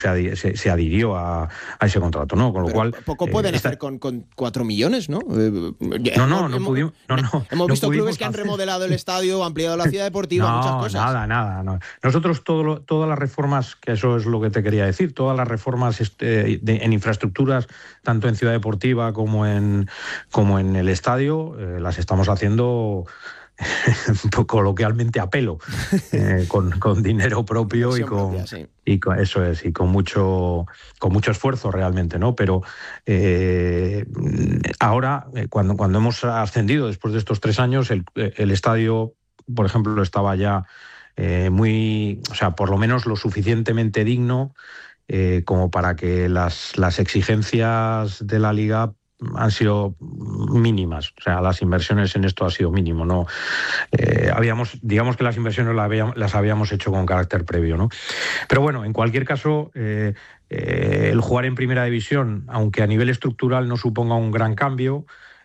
se adhirió a ese contrato, ¿no? Con lo cual poco pueden hacer con 4 millones, ¿no? No pudimos. Hemos visto clubes que han remodelado el estadio, ampliado la ciudad deportiva, muchas cosas. Nada. No. Nosotros todas las reformas, que eso es lo que te quería decir, todas las reformas en infraestructuras, tanto en ciudad deportiva como en el estadio, las estamos haciendo coloquialmente a pelo, con dinero propio y con mucho esfuerzo realmente, ¿no? Pero ahora, cuando hemos ascendido después de estos 3 años, el estadio, por ejemplo, estaba ya por lo menos lo suficientemente digno como para que las exigencias de la Liga han sido mínimas. O sea, las inversiones en esto han sido mínimo, ¿no? Digamos que las inversiones las habíamos hecho con carácter previo, ¿no? Pero bueno, en cualquier caso, el jugar en primera división, aunque a nivel estructural no suponga un gran cambio,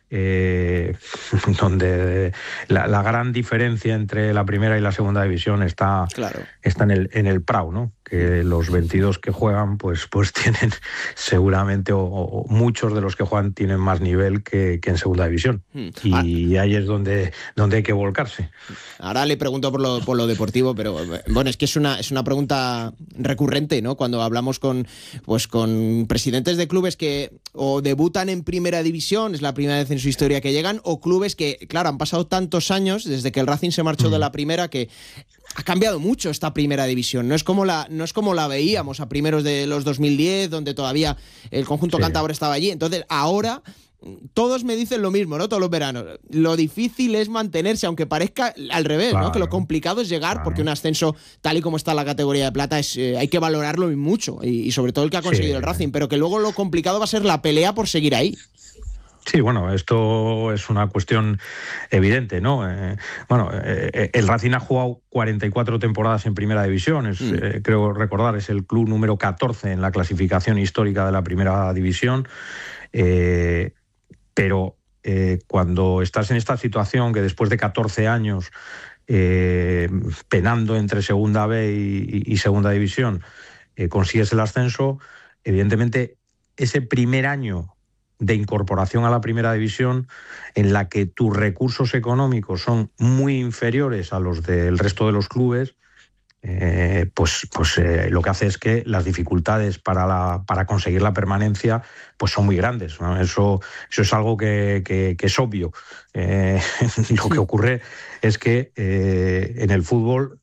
donde la gran diferencia entre la primera y la segunda división está en el Prau, ¿no? Que los 22 que juegan pues tienen seguramente, o muchos de los que juegan tienen más nivel que en segunda división. Y ahí es donde hay que volcarse. Ahora le pregunto por lo deportivo, pero bueno, es que es una pregunta recurrente, ¿no? Cuando hablamos con presidentes de clubes que o debutan en primera división, es la primera vez en su historia que llegan, o clubes que, claro, han pasado tantos años desde que el Racing se marchó de la primera que ha cambiado mucho esta primera división. No es como la veíamos a primeros de los 2010, donde todavía el conjunto cántabro estaba allí. Entonces, ahora todos me dicen lo mismo, ¿no? Todos los veranos. Lo difícil es mantenerse, aunque parezca al revés, claro, ¿no? Que lo complicado es llegar, porque un ascenso, tal y como está la categoría de plata, hay que valorarlo mucho, y sobre todo el que ha conseguido el Racing, pero que luego lo complicado va a ser la pelea por seguir ahí. Sí, bueno, esto es una cuestión evidente, ¿no? El Racing ha jugado 44 temporadas en primera división, creo recordar, es el club número 14 en la clasificación histórica de la primera división, pero cuando estás en esta situación, que después de 14 años penando entre segunda B y segunda división, consigues el ascenso, evidentemente ese primer año de incorporación a la primera división, en la que tus recursos económicos son muy inferiores a los del resto de los clubes, lo que hace es que las dificultades para conseguir la permanencia pues son muy grandes, ¿no? Eso es algo que es obvio. Lo que ocurre es que en el fútbol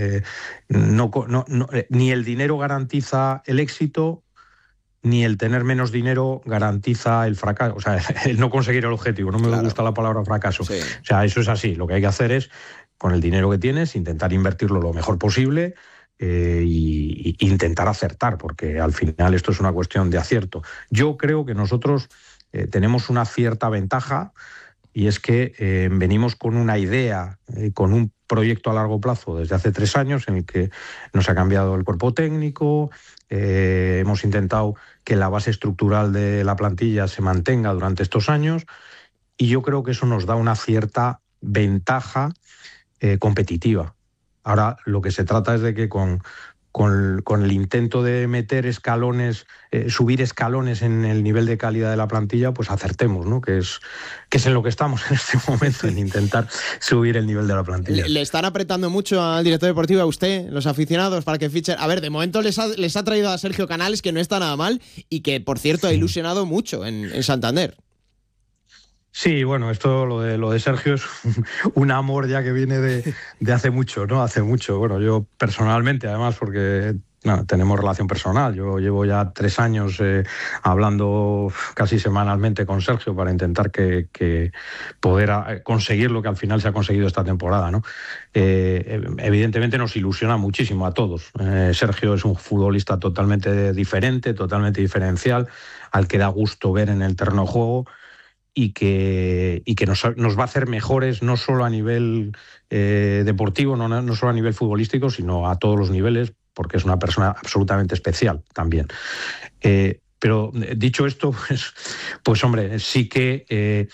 ni el dinero garantiza el éxito, ni el tener menos dinero garantiza el fracaso, o sea, el no conseguir el objetivo. No me gusta la palabra fracaso. Sí. O sea, eso es así. Lo que hay que hacer es, con el dinero que tienes, intentar invertirlo lo mejor posible y intentar acertar, porque al final esto es una cuestión de acierto. Yo creo que nosotros tenemos una cierta ventaja, y es que venimos con una idea, con un proyecto a largo plazo desde hace 3 años, en el que nos ha cambiado el cuerpo técnico, hemos intentado que la base estructural de la plantilla se mantenga durante estos años, y yo creo que eso nos da una cierta ventaja competitiva. Ahora lo que se trata es de que con el intento de meter escalones, subir escalones en el nivel de calidad de la plantilla, pues acertemos, ¿no? Que es en lo que estamos en este momento, en intentar subir el nivel de la plantilla. ¿Le están apretando mucho al director deportivo, a usted, los aficionados, para que fichen? A ver, de momento les ha traído a Sergio Canales, que no está nada mal, y que, por cierto, ha ilusionado mucho en Santander. Sí, bueno, lo de Sergio es un amor ya que viene de hace mucho, ¿no? Hace mucho. Bueno, yo personalmente, además, porque tenemos relación personal. Yo llevo ya 3 años hablando casi semanalmente con Sergio para intentar que poder conseguir lo que al final se ha conseguido esta temporada, ¿no? Evidentemente nos ilusiona muchísimo a todos. Sergio es un futbolista totalmente diferente, totalmente diferencial, al que da gusto ver en el terreno de juego, y que nos va a hacer mejores, no solo a nivel deportivo, no solo a nivel futbolístico, sino a todos los niveles, porque es una persona absolutamente especial también. Pero dicho esto, pues hombre, sí que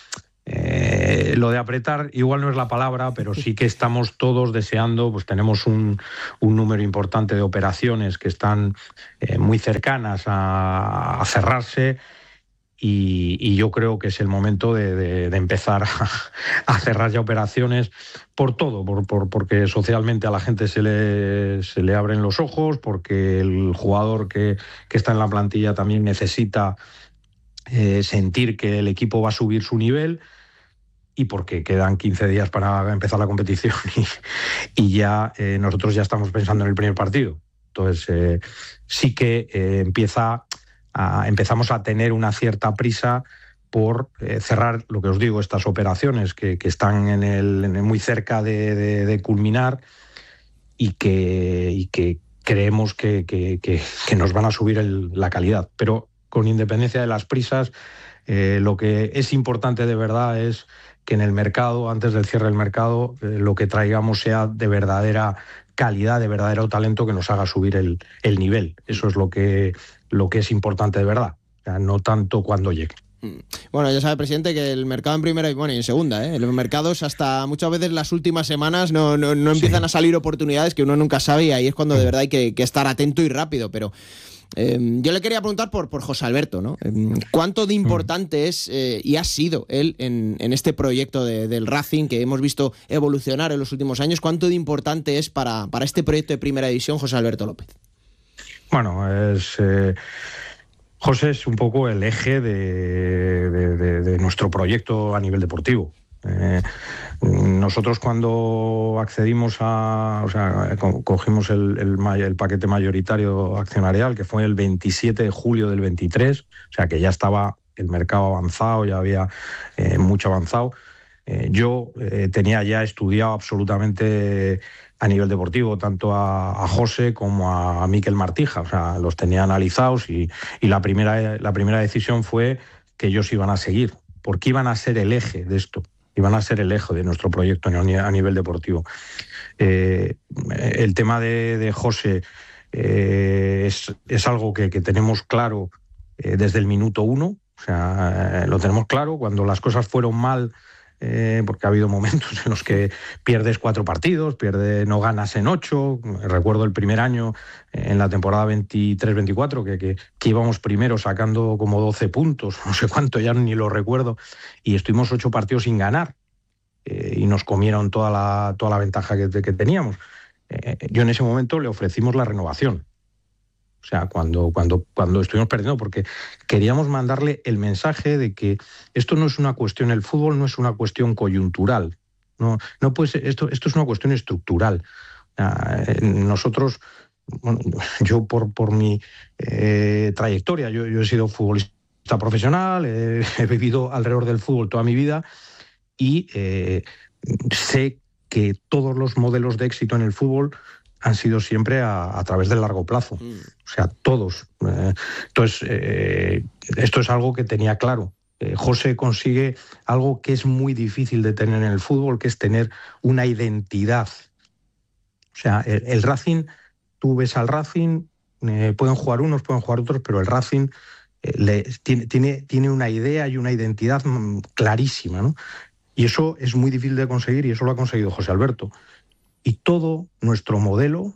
Lo de apretar igual no es la palabra, pero sí que estamos todos deseando, pues tenemos un número importante de operaciones que están muy cercanas a cerrarse. Y yo creo que es el momento de empezar a cerrar ya operaciones por todo, porque socialmente a la gente se le abren los ojos, porque el jugador que está en la plantilla también necesita sentir que el equipo va a subir su nivel, y porque quedan 15 días para empezar la competición y ya nosotros ya estamos pensando en el primer partido. Entonces sí que empezamos a tener una cierta prisa por cerrar, lo que os digo, estas operaciones que están muy cerca de culminar y que creemos que nos van a subir la calidad. Pero con independencia de las prisas, lo que es importante de verdad es que en el mercado, antes del cierre del mercado, lo que traigamos sea de verdadera calidad, de verdadero talento que nos haga subir el nivel. Eso es lo que es importante de verdad, o sea, no tanto cuando llegue. Bueno, ya sabe, presidente, que el mercado en primera y en segunda, los mercados hasta muchas veces las últimas semanas no empiezan a salir oportunidades que uno nunca sabe, y ahí es cuando de verdad hay que estar atento y rápido. Pero yo le quería preguntar por José Alberto, ¿no? ¿Cuánto de importante es y ha sido él en este proyecto del Racing que hemos visto evolucionar en los últimos años? ¿Cuánto de importante es para este proyecto de primera división José Alberto López? Bueno, José es un poco el eje de nuestro proyecto a nivel deportivo. Nosotros cuando accedimos cogimos el paquete mayoritario accionarial, que fue el 27 de julio del 23, o sea que ya estaba el mercado avanzado, ya había mucho avanzado. Yo tenía ya estudiado absolutamente a nivel deportivo tanto a José como a Miquel Martija, o sea, los tenía analizados y la primera decisión fue que ellos iban a seguir, porque iban a ser el eje de esto, iban a ser el eje de nuestro proyecto a nivel deportivo. El tema de José es algo que tenemos claro desde el minuto 1, o sea, lo tenemos claro. Cuando las cosas fueron mal, porque ha habido momentos en los que pierdes 4 partidos, no ganas en 8. Recuerdo el primer año, en la temporada 23-24, que íbamos primero sacando como 12 puntos, no sé cuánto, ya ni lo recuerdo, y estuvimos 8 partidos sin ganar, y nos comieron toda la ventaja que teníamos. Yo en ese momento le ofrecimos la renovación. O sea, cuando estuvimos perdiendo, porque queríamos mandarle el mensaje de que esto no es una cuestión, el fútbol no es una cuestión coyuntural, no puede ser, esto es una cuestión estructural. Nosotros, bueno, yo por mi trayectoria, yo he sido futbolista profesional, he vivido alrededor del fútbol toda mi vida y sé que todos los modelos de éxito en el fútbol han sido siempre a través del largo plazo. O sea, todos. Entonces, esto es algo que tenía claro. José consigue algo que es muy difícil de tener en el fútbol, que es tener una identidad. O sea, el Racing, tú ves al Racing, pueden jugar unos, pueden jugar otros, pero el Racing tiene una idea y una identidad clarísima, ¿no? Y eso es muy difícil de conseguir, y eso lo ha conseguido José Alberto. Y todo nuestro modelo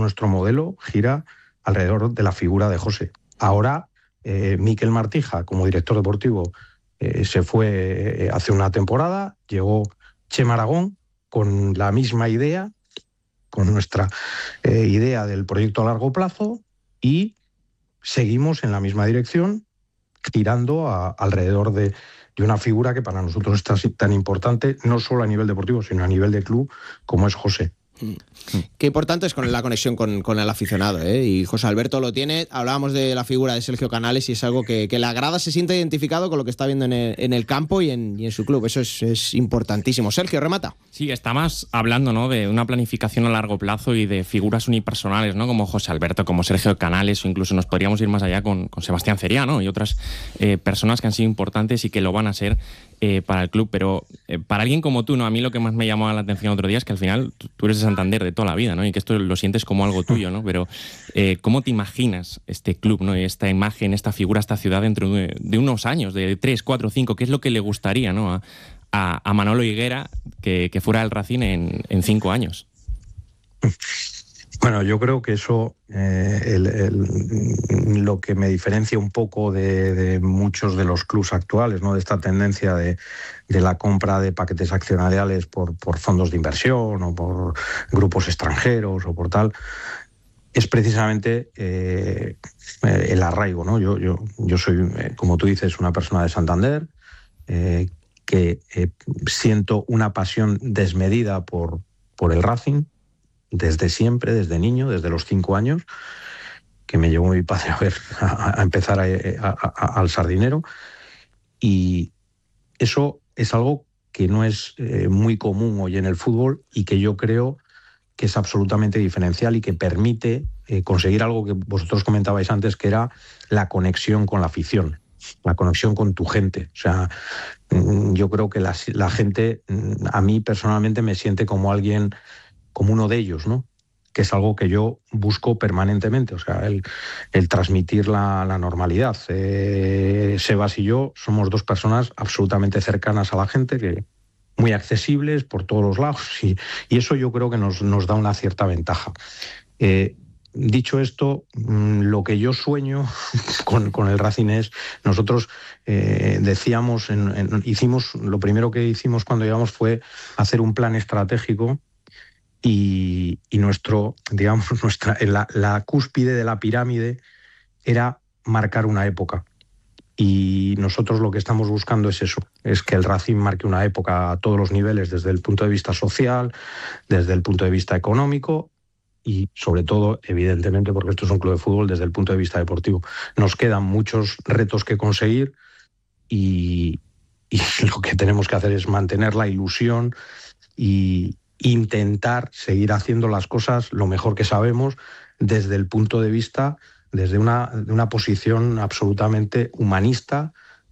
gira alrededor de la figura de José. Ahora, Miquel Martija, como director deportivo, se fue hace una temporada, llegó Chema Aragón con la misma idea, con nuestra idea del proyecto a largo plazo, y seguimos en la misma dirección, girando alrededor de una figura que para nosotros es tan importante, no solo a nivel deportivo, sino a nivel de club, como es José. Qué importante es la conexión con el aficionado, ¿eh? Y José Alberto lo tiene. Hablábamos de la figura de Sergio Canales y es algo que la grada se siente identificado con lo que está viendo en el campo y en su club. Eso es importantísimo. Sergio, remata. Sí, está más hablando, ¿no?, de una planificación a largo plazo y de figuras unipersonales, ¿no?, como José Alberto, como Sergio Canales, o incluso nos podríamos ir más allá con Sebastián Ceria, ¿no?, y otras personas que han sido importantes y que lo van a ser para el club. Pero para alguien como tú, ¿no?, a mí lo que más me llamó la atención otro día es que al final tú eres de Santander de toda la vida, ¿no?, y que esto lo sientes como algo tuyo, ¿no? Pero ¿cómo te imaginas este club, ¿no?, y esta imagen, esta figura, esta ciudad dentro de unos años, de 3, 4, 5? ¿Qué es lo que le gustaría, ¿no?, a Manolo Higuera que fuera del Racing en 5 años. Bueno, yo creo que eso, lo que me diferencia un poco de muchos de los clubs actuales, ¿no? De esta tendencia de la compra de paquetes accionariales por fondos de inversión o por grupos extranjeros o por tal, es precisamente el arraigo, ¿no? Yo soy, como tú dices, una persona de Santander, que siento una pasión desmedida por el Racing, desde siempre, desde niño, desde los 5 años, que me llevó mi padre a empezar al Sardinero. Y eso es algo que no es muy común hoy en el fútbol y que yo creo que es absolutamente diferencial y que permite conseguir algo que vosotros comentabais antes, que era la conexión con la afición, la conexión con tu gente. O sea, yo creo que la gente, a mí personalmente me siente como alguien, como uno de ellos, ¿no? Que es algo que yo busco permanentemente, o sea, el transmitir la normalidad. Sebas y yo somos 2 personas absolutamente cercanas a la gente, que muy accesibles por todos los lados, y eso yo creo que nos da una cierta ventaja. Dicho esto, lo que yo sueño con el Racing es, nosotros decíamos, lo primero que hicimos cuando llegamos fue hacer un plan estratégico. Y la cúspide de la pirámide era marcar una época. Y nosotros lo que estamos buscando es eso, es que el Racing marque una época a todos los niveles, desde el punto de vista social, desde el punto de vista económico y, sobre todo, evidentemente, porque esto es un club de fútbol, desde el punto de vista deportivo. Nos quedan muchos retos que conseguir y lo que tenemos que hacer es mantener la ilusión y intentar seguir haciendo las cosas lo mejor que sabemos desde el punto de vista, desde una posición absolutamente humanista,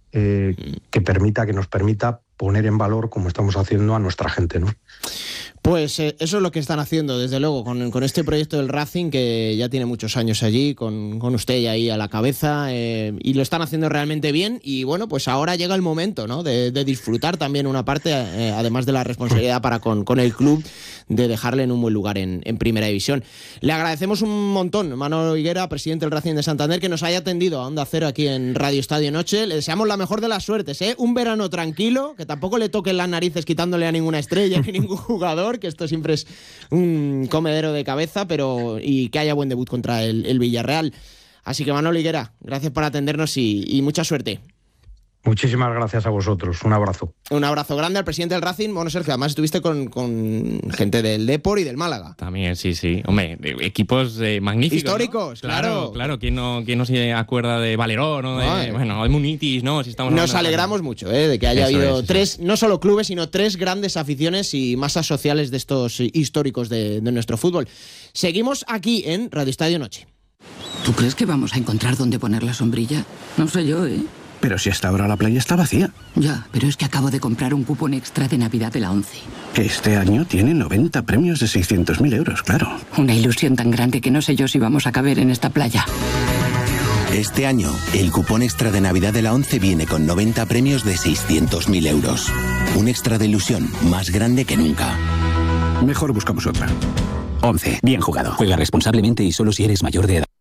que nos permita poner en valor, como estamos haciendo, a nuestra gente, ¿no? Pues eso es lo que están haciendo, desde luego, con este proyecto del Racing, que ya tiene muchos años allí, con usted ahí a la cabeza, y lo están haciendo realmente bien. Y bueno, pues ahora llega el momento, ¿no?, de disfrutar también una parte, además de la responsabilidad para con el club, de dejarle en un buen lugar en Primera División. Le agradecemos un montón, Manolo Higuera, presidente del Racing de Santander, que nos haya atendido a Onda Cero aquí en Radio Estadio Noche. Le deseamos la mejor de las suertes, ¿eh? Un verano tranquilo, que tampoco le toquen las narices quitándole a ninguna estrella ni ningún jugador, que esto siempre es un comedero de cabeza, y que haya buen debut contra el Villarreal. Así que, Manolo Higuera, gracias por atendernos y mucha suerte. Muchísimas gracias a vosotros. Un abrazo. Un abrazo grande al presidente del Racing. Bueno, Sergio, además estuviste con gente del Depor y del Málaga. También, sí. Hombre, equipos magníficos. Históricos, ¿no? Claro. ¿Quién no se acuerda de Valerón o de Munitis, ¿no? Si estamos Nos alegramos mucho de que haya habido 3, no solo clubes, sino 3 grandes aficiones y masas sociales de estos históricos de nuestro fútbol. Seguimos aquí en Radio Estadio Noche. ¿Tú crees que vamos a encontrar dónde poner la sombrilla? No sé yo, ¿eh? Pero si hasta ahora la playa está vacía. Ya, pero es que acabo de comprar un cupón extra de Navidad de la ONCE. Que este año tiene 90 premios de 600.000 euros, claro. Una ilusión tan grande que no sé yo si vamos a caber en esta playa. Este año, el cupón extra de Navidad de la ONCE viene con 90 premios de 600.000 euros. Un extra de ilusión más grande que nunca. Mejor buscamos otra. ONCE, bien jugado. Juega responsablemente y solo si eres mayor de edad.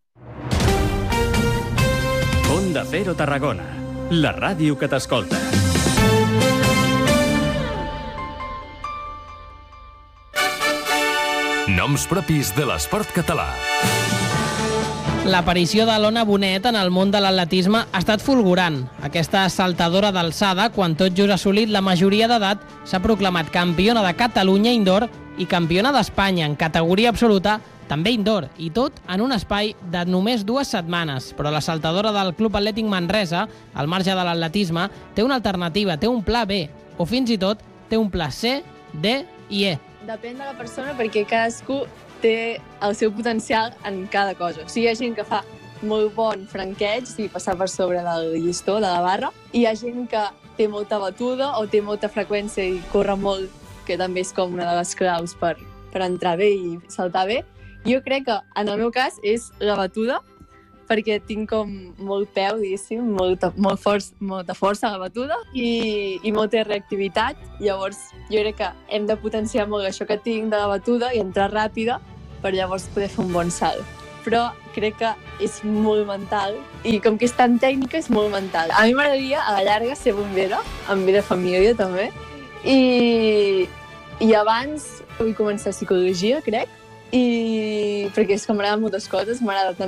Onda Cero Tarragona. La ràdio que t'escolta. Noms propis de l'esport català. L'aparició de l'Ona Bonet en el món de l'atletisme ha estat fulgurant. Aquesta saltadora d'alçada, quan tot just ha assolit la majoria d'edat, s'ha proclamat campiona de Catalunya indoor i campiona d'Espanya en categoria absoluta, també indoor, i tot en un espai de només 2 setmanes. Però la saltadora del Club Atlètic Manresa, al marge de l'atletisme, té una alternativa, té un pla B, o fins i tot té un pla C, D i E. Depèn de la persona, perquè cadascú té el seu potencial en cada cosa. O sigui, hi ha gent que fa molt bon franqueig, o sigui, passar per sobre del llistó, de la barra, i hi ha gent que té molta batuda o té molta freqüència i corre molt, que també és com una de les claus per entrar bé i saltar bé. Jo crec que, en el meu cas, és la batuda, perquè tinc com molt peu, diguéssim, molta força a la batuda i molta reactivitat. Llavors, jo crec que hem de potenciar molt això que tinc de la batuda i entrar ràpida per llavors poder fer un bon salt. Però crec que és molt mental i com que és tan tècnica és molt mental. A mi m'agradaria a la llarga ser bombera, amb vida de família també, i abans vull començar psicologia, crec, perquè és que m'agraden moltes coses, m'agrada també